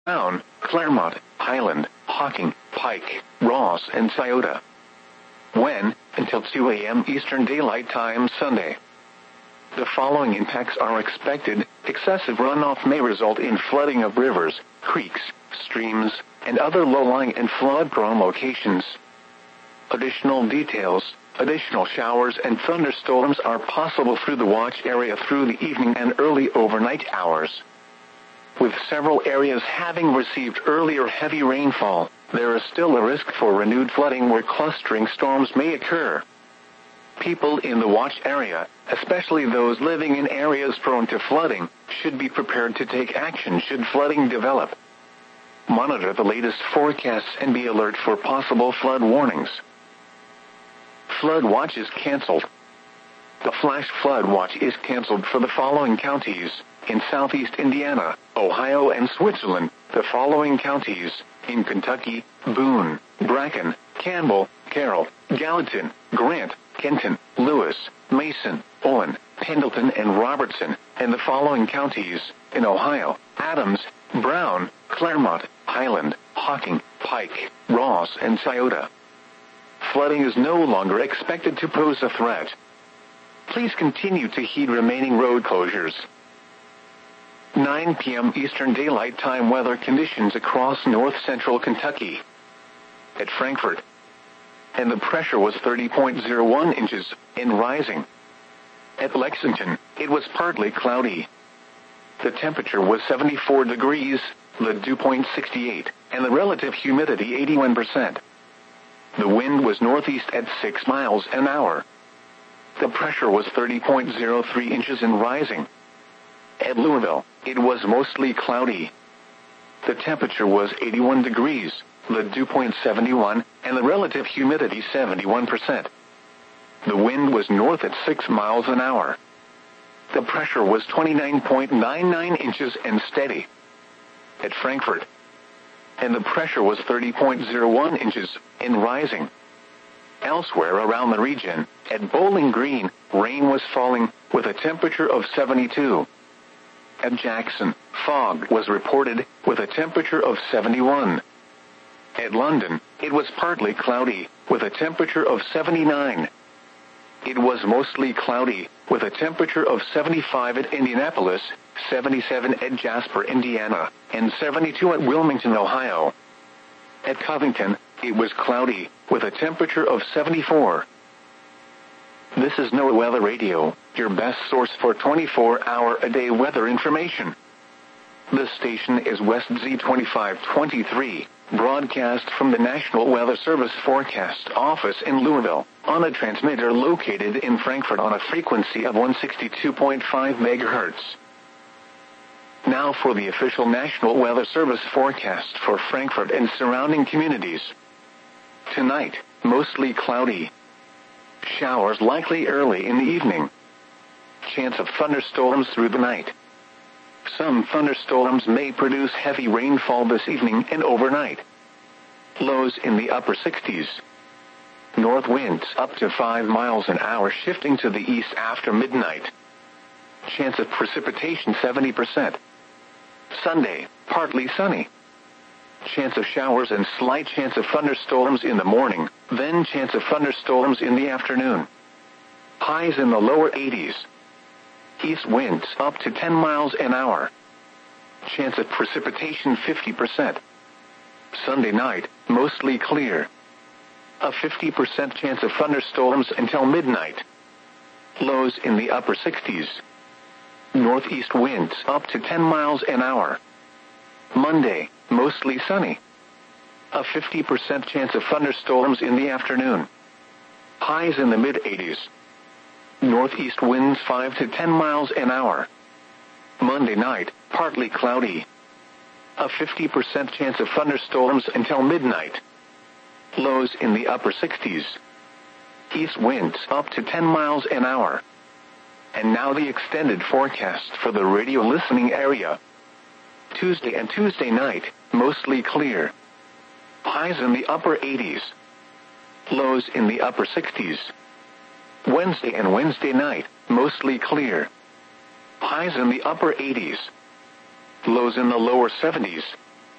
Brown, Claremont, Highland, Hocking, Pike, Ross, and Scioto. When, until 2 a.m. Eastern Daylight Time Sunday. The following impacts are expected. Excessive runoff may result in flooding of rivers, creeks, streams, and other low-lying and flood-prone locations. Additional details. Additional showers and thunderstorms are possible through the watch area through the evening and early overnight hours. With several areas having received earlier heavy rainfall, there is still a risk for renewed flooding where clustering storms may occur. People in the watch area, especially those living in areas prone to flooding, should be prepared to take action should flooding develop. Monitor the latest forecasts and be alert for possible flood warnings. Flood watch is canceled. The flash flood watch is canceled for the following counties. In southeast Indiana, Ohio, and Switzerland, the following counties. In Kentucky, Boone, Bracken, Campbell, Carroll, Gallatin, Grant, Kenton, Lewis, Mason, Owen, Pendleton, and Robertson, and the following counties. In Ohio, Adams, Brown, Claremont, Highland, Hocking, Pike, Ross, and Scioto. Flooding is no longer expected to pose a threat. Please continue to heed remaining road closures. 9 p.m. Eastern Daylight Time weather conditions across north-central Kentucky. At Frankfort. And the pressure was 30.01 inches, and rising. At Lexington, it was partly cloudy. The temperature was 74 degrees, the dew point 68, and the relative humidity 81%. The wind was northeast at 6 miles an hour. The pressure was 30.03 inches and rising. At Louisville, it was mostly cloudy. The temperature was 81 degrees, the dew point 71, and the relative humidity 71%. The wind was north at 6 miles an hour. The pressure was 29.99 inches and steady. At Frankfort. And the pressure was 30.01 inches and rising. Elsewhere around the region, at Bowling Green, rain was falling with a temperature of 72. At Jackson, fog was reported with a temperature of 71. At London, it was partly cloudy with a temperature of 79. It was mostly cloudy with a temperature of 75 at Indianapolis, 77 at Jasper, Indiana, and 72 at Wilmington, Ohio. At Covington, it was cloudy with a temperature of 74. This is NOAA Weather Radio, your best source for 24-hour-a-day weather information. This station is West Z2523, broadcast from the National Weather Service Forecast Office in Louisville, on a transmitter located in Frankfort on a frequency of 162.5 MHz. Now for the official National Weather Service forecast for Frankfort and surrounding communities. Tonight, mostly cloudy. Showers likely early in the evening. Chance of thunderstorms through the night. Some thunderstorms may produce heavy rainfall this evening and overnight. Lows in the upper 60s. North winds up to 5 miles an hour shifting to the east after midnight. Chance of precipitation 70%. Sunday, partly sunny. Chance of showers and slight chance of thunderstorms in the morning, then chance of thunderstorms in the afternoon. Highs in the lower 80s. East winds up to 10 miles an hour. Chance of precipitation 50%. Sunday night, mostly clear. A 50% chance of thunderstorms until midnight. Lows in the upper 60s. Northeast winds up to 10 miles an hour. Monday, mostly sunny. A 50% chance of thunderstorms in the afternoon. Highs in the mid-80s. Northeast winds 5 to 10 miles an hour. Monday night, partly cloudy. A 50% chance of thunderstorms until midnight. Lows in the upper 60s. East winds up to 10 miles an hour. And now the extended forecast for the radio listening area. Tuesday and Tuesday night, mostly clear. Highs in the upper 80s. Lows in the upper 60s. Wednesday and Wednesday night, mostly clear. Highs in the upper 80s. Lows in the lower 70s.